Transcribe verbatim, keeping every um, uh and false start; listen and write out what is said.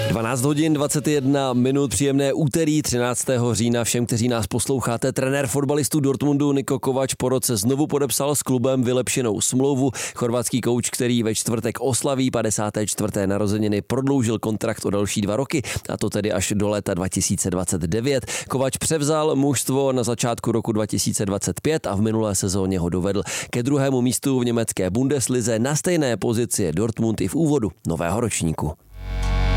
dvanáct hodin dvacet jedna minut, příjemné úterý třináctého října všem, kteří nás posloucháte. Trenér fotbalistů Dortmundu Niko Kovač po roce znovu podepsal s klubem vylepšenou smlouvu. Chorvatský kouč, který ve čtvrtek oslaví padesáté čtvrté narozeniny, prodloužil kontrakt o další dva roky, a to tedy až do léta dva tisíce dvacet devět. Kovač převzal mužstvo na začátku roku dva tisíce dvacet pět a v minulé sezóně ho dovedl ke druhému místu v německé Bundeslize. Na stejné pozici je Dortmund i v úvodu nového ročníku.